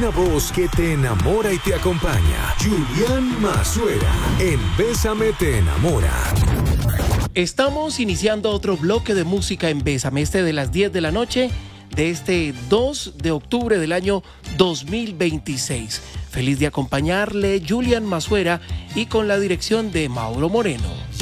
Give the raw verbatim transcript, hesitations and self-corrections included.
Una voz que te enamora y te acompaña. Julián Mazuera, en Bésame te enamora. Estamos iniciando otro bloque de música en Bésame, este de las diez de la noche de este dos de octubre del año dos mil veintiséis. Feliz de acompañarle, Julián Mazuera, y con la dirección de Mauro Moreno.